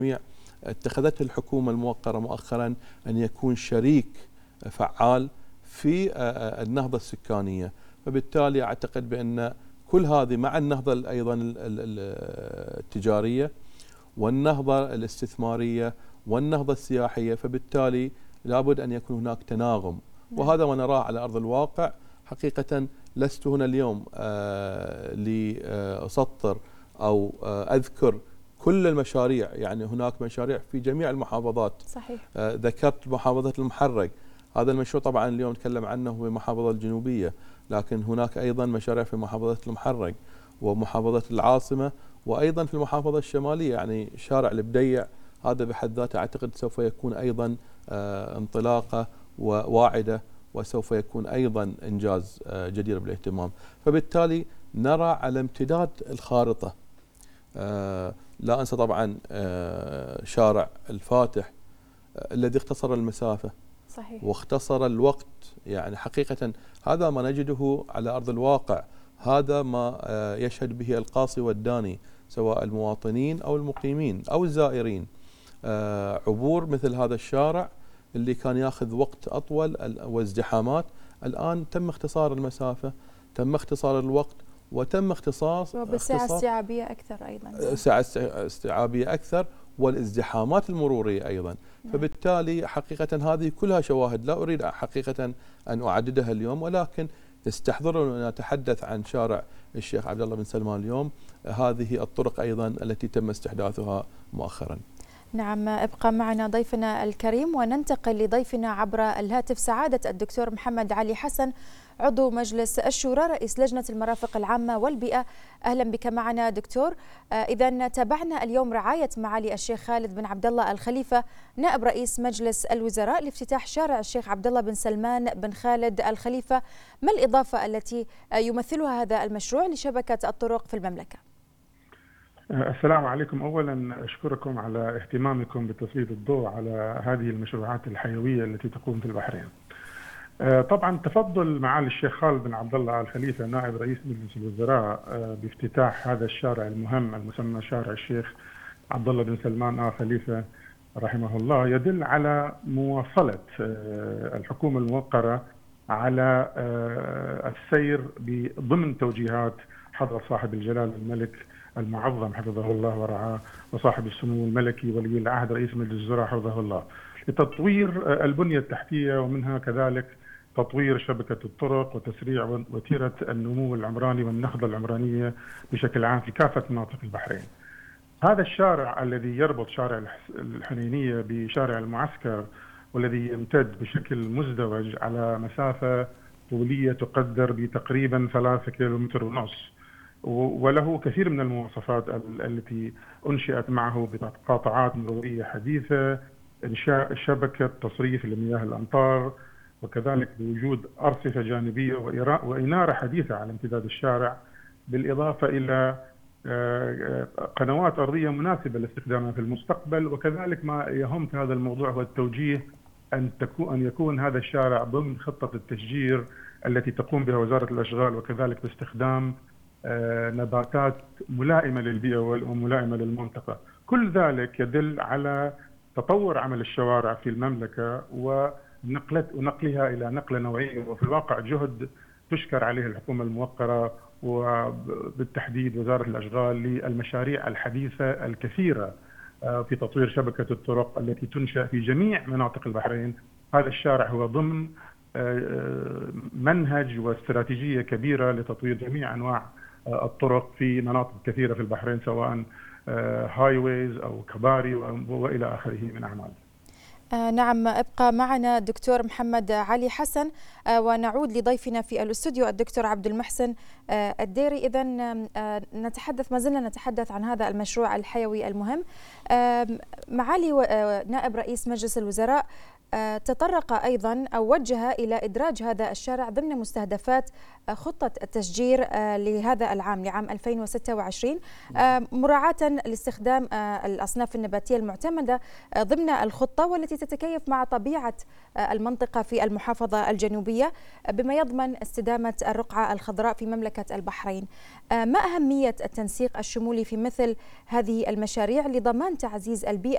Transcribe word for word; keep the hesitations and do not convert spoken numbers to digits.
اتخذته الحكومة الموقرة مؤخرا أن يكون شريك فعال في النهضة السكانية، فبالتالي أعتقد بأن كل هذه مع النهضة أيضا التجارية والنهضة الاستثمارية والنهضة السياحية، فبالتالي لابد أن يكون هناك تناغم، وهذا ما نراه على أرض الواقع. حقيقة لست هنا اليوم لأسطر أو أذكر كل المشاريع، يعني هناك مشاريع في جميع المحافظات. صحيح. ذكرت محافظة المحرق، هذا المشروع طبعا اليوم نتكلم عنه في المحافظة الجنوبية، لكن هناك أيضا مشاريع في محافظة المحرق ومحافظة العاصمة وأيضا في المحافظة الشمالية، يعني شارع البديع هذا بحد ذاته أعتقد سوف يكون أيضا انطلاقة واعدة، وسوف يكون أيضا إنجاز جدير بالاهتمام. فبالتالي نرى على امتداد الخارطة، لا أنسى طبعا شارع الفاتح الذي اختصر المسافة صحيح. واختصر الوقت، يعني حقيقة هذا ما نجده على أرض الواقع، هذا ما يشهد به القاصي والداني سواء المواطنين أو المقيمين أو الزائرين. عبور مثل هذا الشارع اللي كان ياخذ وقت أطول وازدحامات، الآن تم اختصار المسافة، تم اختصار الوقت، وتم اختصاص وبسعة استيعابية أكثر أيضا، سعة استيعابية أكثر، والازدحامات المرورية أيضا. فبالتالي حقيقة هذه كلها شواهد لا أريد حقيقة أن أعددها اليوم، ولكن يستحضرنا أن نتحدث عن شارع الشيخ عبد الله بن سلمان اليوم، هذه الطرق أيضا التي تم استحداثها مؤخرا. نعم، ابقى معنا ضيفنا الكريم وننتقل لضيفنا عبر الهاتف سعادة الدكتور محمد علي حسن، عضو مجلس الشورى رئيس لجنة المرافق العامة والبيئة. أهلا بك معنا دكتور. إذا تابعنا اليوم رعاية معالي الشيخ خالد بن عبد الله الخليفة نائب رئيس مجلس الوزراء لافتتاح شارع الشيخ عبد الله بن سلمان بن خالد الخليفة، ما الإضافة التي يمثلها هذا المشروع لشبكة الطرق في المملكة؟ السلام عليكم. أولا أشكركم على اهتمامكم بتسليط الضوء على هذه المشروعات الحيوية التي تقوم في البحرين. طبعا تفضل معالي الشيخ خالد بن عبد الله الخليفة نائب رئيس مجلس الوزراء بافتتاح هذا الشارع المهم المسمى شارع الشيخ عبد الله بن سلمان آل خليفة رحمه الله، يدل على مواصلة الحكومة الموقرة على السير ضمن توجيهات حضرة صاحب الجلالة الملك المعظم حفظه الله ورعاه وصاحب السمو الملكي ولي العهد رئيس مجلس الوزراء حفظه الله، لتطوير البنية التحتية ومنها كذلك تطوير شبكة الطرق وتسريع وتيرة النمو العمراني والنهضة العمرانية بشكل عام في كافة مناطق البحرين. هذا الشارع الذي يربط شارع الحنينية بشارع المعسكر والذي يمتد بشكل مزدوج على مسافة طولية تقدر بتقريبا ثلاثة كيلومتر ونص، وله كثير من المواصفات التي أنشئت معه بقاطعات مرورية حديثة، إنشاء شبكة تصريف لمياه الأمطار، وكذلك بوجود أرصفة جانبية وإنارة حديثة على امتداد الشارع، بالإضافة إلى قنوات أرضية مناسبة لاستخدامها في المستقبل. وكذلك ما يهم في هذا الموضوع هو التوجيه أن تكون أن يكون هذا الشارع ضمن خطة التشجير التي تقوم بها وزارة الأشغال، وكذلك باستخدام نباتات ملائمة للبيئة وملائمة للمنطقة. كل ذلك يدل على تطور عمل الشوارع في المملكة ونقلت ونقلها إلى نقلة نوعية، وفي الواقع جهد تشكر عليه الحكومة الموقرة وبالتحديد وزارة الأشغال للمشاريع الحديثة الكثيرة في تطوير شبكة الطرق التي تنشأ في جميع مناطق البحرين. هذا الشارع هو ضمن منهج واستراتيجية كبيرة لتطوير جميع أنواع الطرق في مناطق كثيرة في البحرين، سواء هاي ويز أو كباري وإلى آخره من أعمال. آه نعم، ابقى معنا دكتور محمد علي حسن، آه ونعود لضيفنا في الاستوديو الدكتور عبد المحسن آه الديري. إذا آه نتحدث ما زلنا نتحدث عن هذا المشروع الحيوي المهم. آه معالي نائب رئيس مجلس الوزراء تطرق أيضا أو وجه إلى إدراج هذا الشارع ضمن مستهدفات خطة التشجير لهذا العام لعام ألفين وستة وعشرين، مراعاة لاستخدام الأصناف النباتية المعتمدة ضمن الخطة والتي تتكيف مع طبيعة المنطقة في المحافظة الجنوبية بما يضمن استدامة الرقعة الخضراء في مملكة البحرين. ما أهمية التنسيق الشمولي في مثل هذه المشاريع لضمان تعزيز البيئة